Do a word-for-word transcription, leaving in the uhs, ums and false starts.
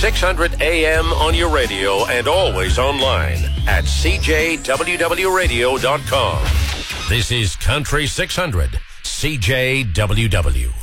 six hundred A M on your radio and always online at C J W W radio dot com. This is Country six hundred, C J W W.